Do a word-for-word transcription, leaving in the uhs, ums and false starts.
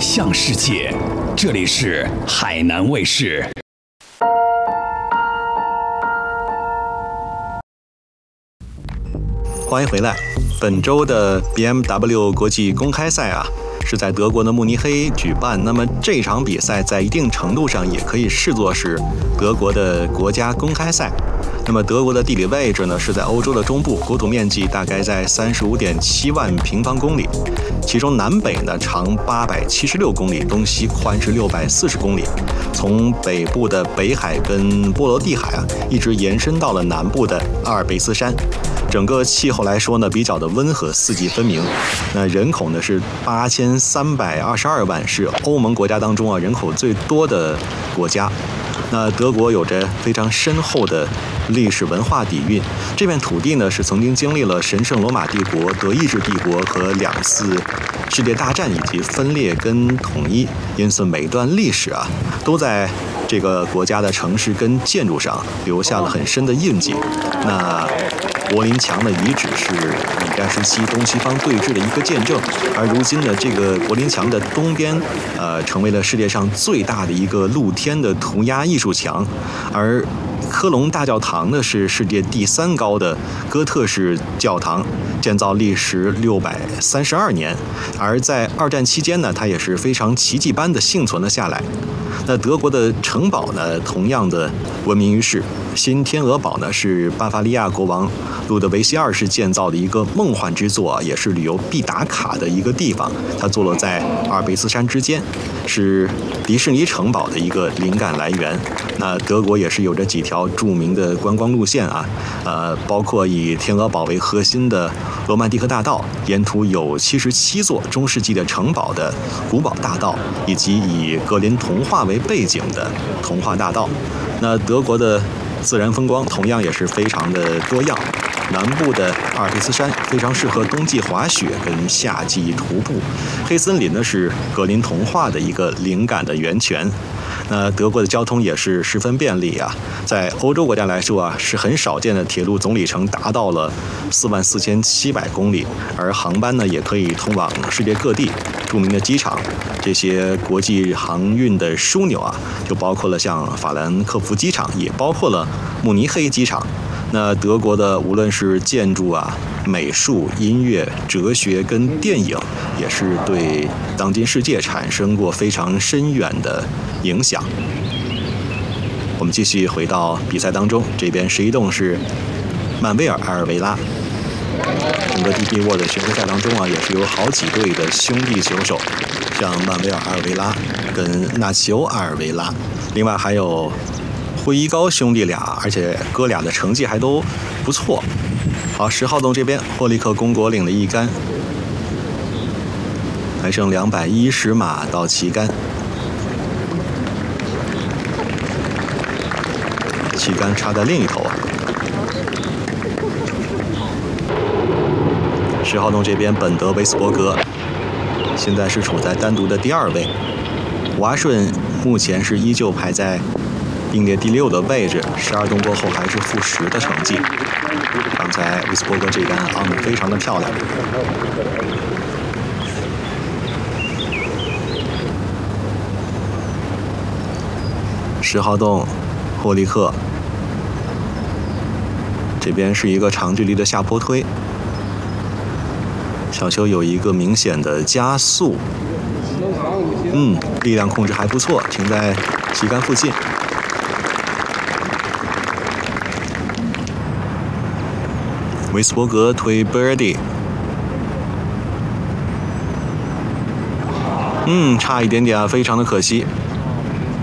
向世界，这里是海南卫视。 欢迎回来。本周的 B M W 国际公开赛啊，是在德国的慕尼黑举办。那么这场比赛在一定程度上也可以视作是德国的国家公开赛。那么德国的地理位置呢，是在欧洲的中部，国土面积大概在三十五点七万平方公里，其中南北呢长八百七十六公里，东西宽是六百四十公里。从北部的北海跟波罗的海啊，一直延伸到了南部的阿尔卑斯山。整个气候来说呢，比较的温和，四季分明。那人口呢是八千三百二十二万，是欧盟国家当中啊人口最多的国家。那德国有着非常深厚的历史文化底蕴，这片土地呢是曾经经历了神圣罗马帝国、德意志帝国和两次世界大战以及分裂跟统一，因此每段历史啊都在这个国家的城市跟建筑上留下了很深的印记。那柏林墙的遗址是冷战时期东西方对峙的一个见证，而如今的这个柏林墙的东边，呃，成为了世界上最大的一个露天的涂鸦艺术墙，而科隆大教堂呢是世界第三高的哥特式教堂，建造历时六百三十二年，而在二战期间呢，它也是非常奇迹般的幸存了下来。那德国的城堡呢，同样的闻名于世。新天鹅堡呢，是巴伐利亚国王路德维希二世建造的一个梦幻之作，也是旅游必打卡的一个地方。它坐落在阿尔卑斯山之间，是迪士尼城堡的一个灵感来源。那德国也是有着几条著名的观光路线啊，呃，包括以天鹅堡为核心的罗曼蒂克大道，沿途有七十七座中世纪的城堡的古堡大道，以及以格林童话为背景的童话大道。那德国的自然风光同样也是非常的多样，南部的阿尔卑斯山非常适合冬季滑雪跟夏季徒步，黑森林呢是格林童话的一个灵感的源泉。那德国的交通也是十分便利啊，在欧洲国家来说啊，是很少见的铁路总里程达到了四万四千七百公里，而航班呢也可以通往世界各地。著名的机场，这些国际航运的枢纽啊，就包括了像法兰克福机场，也包括了慕尼黑机场。那德国的无论是建筑啊、美术、音乐、哲学跟电影，也是对当今世界产生过非常深远的影响。我们继续回到比赛当中，这边十一洞是曼威尔埃尔维拉。整个 D P World 选手赛当中啊，也是有好几队的兄弟球手，像曼威尔埃尔维拉跟纳奇欧埃尔维拉，另外还有辉一高兄弟俩，而且哥俩的成绩还都不错。好，十号洞这边霍利克公国领了一杆，还剩两百一十码到旗杆，旗杆插在另一头啊。十号洞这边本德维斯伯格现在是处在单独的第二位，瓦顺目前是依旧排在并列第六的位置，十二洞过后还是负十的成绩。刚才维斯伯格这杆昂得非常的漂亮。十号洞霍利克这边是一个长距离的下坡推，小球有一个明显的加速，嗯，力量控制还不错，停在旗杆附近。维斯伯格推 birdie， 嗯，差一点点啊，非常的可惜。